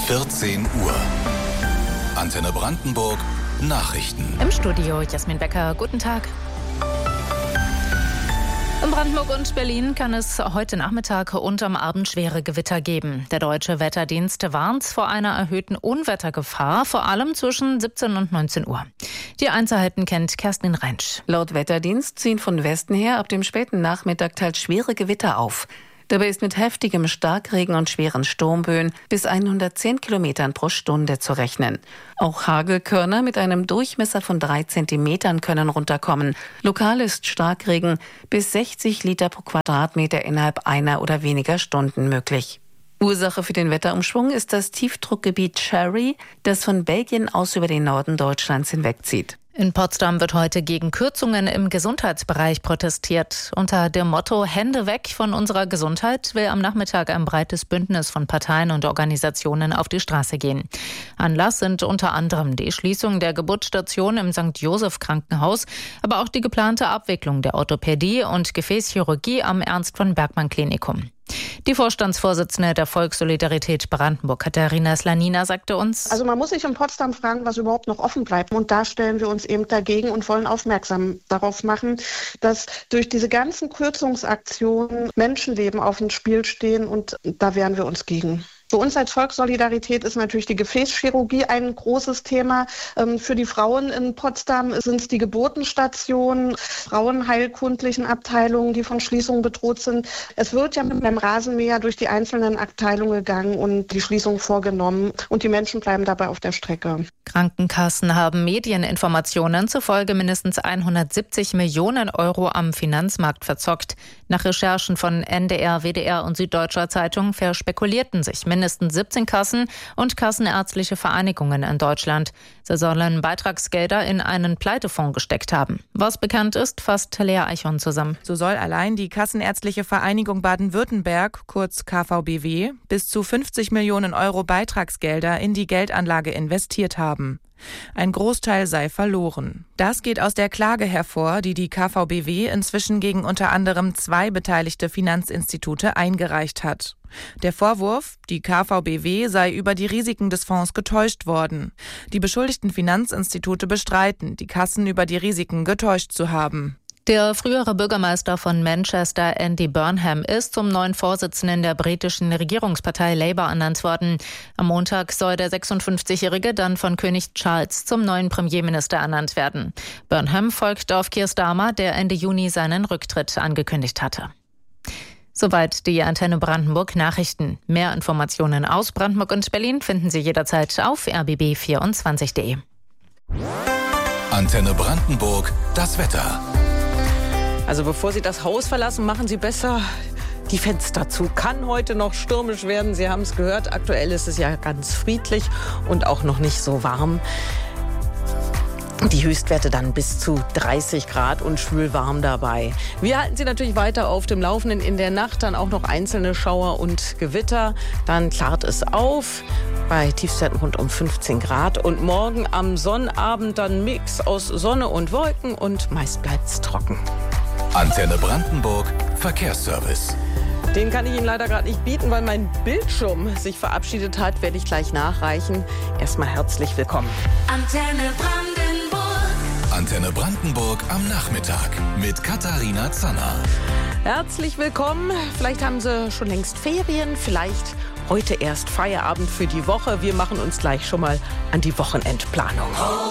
14 Uhr. Antenne Brandenburg Nachrichten. Im Studio Jasmin Becker, guten Tag. In Brandenburg und Berlin kann es heute Nachmittag und am Abend schwere Gewitter geben. Der Deutsche Wetterdienst warnt vor einer erhöhten Unwettergefahr, vor allem zwischen 17 und 19 Uhr. Die Einzelheiten kennt Kerstin Rentsch. Laut Wetterdienst ziehen von Westen her ab dem späten Nachmittag teils schwere Gewitter auf. Dabei ist mit heftigem Starkregen und schweren Sturmböen bis 110 Kilometern pro Stunde zu rechnen. Auch Hagelkörner mit einem Durchmesser von 3 Zentimetern können runterkommen. Lokal ist Starkregen bis 60 Liter pro Quadratmeter innerhalb einer oder weniger Stunden möglich. Ursache für den Wetterumschwung ist das Tiefdruckgebiet Cherry, das von Belgien aus über den Norden Deutschlands hinwegzieht. In Potsdam wird heute gegen Kürzungen im Gesundheitsbereich protestiert. Unter dem Motto Hände weg von unserer Gesundheit will am Nachmittag ein breites Bündnis von Parteien und Organisationen auf die Straße gehen. Anlass sind unter anderem die Schließung der Geburtsstation im St. Joseph Krankenhaus, aber auch die geplante Abwicklung der Orthopädie und Gefäßchirurgie am Ernst von Bergmann Klinikum. Die Vorstandsvorsitzende der Volkssolidarität Brandenburg, Katharina Slanina, sagte uns: Also man muss sich in Potsdam fragen, was überhaupt noch offen bleibt. Und da stellen wir uns eben dagegen und wollen aufmerksam darauf machen, dass durch diese ganzen Kürzungsaktionen Menschenleben auf dem Spiel stehen, und da wehren wir uns gegen. Für uns als Volkssolidarität ist natürlich die Gefäßchirurgie ein großes Thema. Für die Frauen in Potsdam sind es die Geburtenstationen, frauenheilkundlichen Abteilungen, die von Schließungen bedroht sind. Es wird ja mit dem Rasenmäher durch die einzelnen Abteilungen gegangen und die Schließung vorgenommen. Und die Menschen bleiben dabei auf der Strecke. Krankenkassen haben Medieninformationen zufolge mindestens 170 Millionen Euro am Finanzmarkt verzockt. Nach Recherchen von NDR, WDR und Süddeutscher Zeitung verspekulierten sich mindestens 17 Kassen und kassenärztliche Vereinigungen in Deutschland. Sie sollen Beitragsgelder in einen Pleitefonds gesteckt haben. Was bekannt ist, fasst Lea Eichhorn zusammen. So soll allein die Kassenärztliche Vereinigung Baden-Württemberg, kurz KVBW, bis zu 50 Millionen Euro Beitragsgelder in die Geldanlage investiert haben. Ein Großteil sei verloren. Das geht aus der Klage hervor, die die KVBW inzwischen gegen unter anderem 2 beteiligte Finanzinstitute eingereicht hat. Der Vorwurf, die KVBW sei über die Risiken des Fonds getäuscht worden. Die beschuldigten Finanzinstitute bestreiten, die Kassen über die Risiken getäuscht zu haben. Der frühere Bürgermeister von Manchester, Andy Burnham, ist zum neuen Vorsitzenden der britischen Regierungspartei Labour ernannt worden. Am Montag soll der 56-Jährige dann von König Charles zum neuen Premierminister ernannt werden. Burnham folgt auf Keir Starmer, der Ende Juni seinen Rücktritt angekündigt hatte. Soweit die Antenne Brandenburg Nachrichten. Mehr Informationen aus Brandenburg und Berlin finden Sie jederzeit auf rbb24.de. Antenne Brandenburg, das Wetter. Also bevor Sie das Haus verlassen, machen Sie besser die Fenster zu. Kann heute noch stürmisch werden. Sie haben es gehört. Aktuell ist es ja ganz friedlich und auch noch nicht so warm. Die Höchstwerte dann bis zu 30 Grad und schwül warm dabei. Wir halten Sie natürlich weiter auf dem Laufenden. In der Nacht dann auch noch einzelne Schauer und Gewitter. Dann klart es auf bei Tiefstwerten rund um 15 Grad. Und morgen am Sonnabend dann Mix aus Sonne und Wolken und meist bleibt's trocken. Antenne Brandenburg Verkehrsservice. Den kann ich Ihnen leider gerade nicht bieten, weil mein Bildschirm sich verabschiedet hat. Werde ich gleich nachreichen. Erstmal herzlich willkommen. Antenne Brandenburg am Nachmittag mit Katharina Zanner. Herzlich willkommen. Vielleicht haben Sie schon längst Ferien, vielleicht heute erst Feierabend für die Woche. Wir machen uns gleich schon mal an die Wochenendplanung.